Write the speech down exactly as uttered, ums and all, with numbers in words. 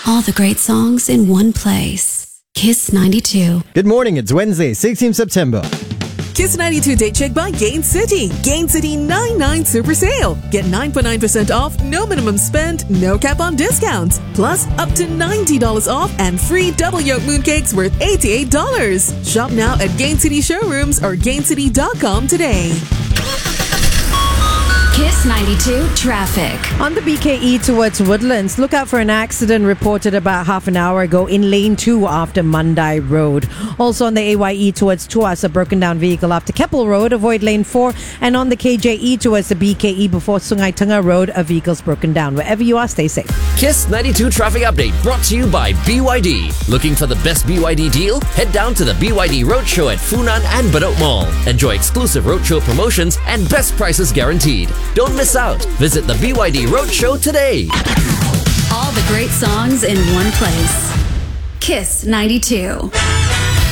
All the great songs in one place. Kiss ninety-two. Good morning. It's Wednesday, sixteenth September. Kiss ninety-two Day Check by Gain City. Gain City ninety-nine Super Sale. Get nine point nine percent off, no minimum spend, no cap on discounts. Plus, up to ninety dollars off and free double yolk mooncakes worth eighty-eight dollars. Shop now at Gain City showrooms or gain city dot com today. Kiss ninety-two traffic. On the B K E towards Woodlands, look out for an accident reported about half an hour ago in lane two after Mandai Road. Also on the A Y E towards Tuas, a broken down vehicle after Keppel Road, avoid lane four. And on the K J E towards the B K E before Sungai Tengah Road, a vehicle's broken down. Wherever you are, stay safe. Kiss ninety-two traffic update brought to you by B Y D. Looking for the best B Y D deal? Head down to the B Y D Roadshow at Funan and Bedok Mall. Enjoy exclusive roadshow promotions and best prices guaranteed. Don't miss out. Visit the B Y D Roadshow today. All the great songs in one place. Kiss ninety-two.